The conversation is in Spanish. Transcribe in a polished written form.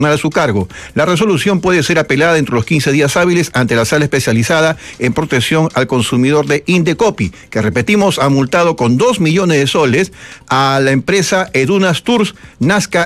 a su cargo. La resolución puede ser apelada dentro de los 15 días hábiles ante la Sala Especializada en Protección al Consumidor de Indecopi, que repetimos ha multado con 2 millones de soles a la empresa Edunas Tours, Nazca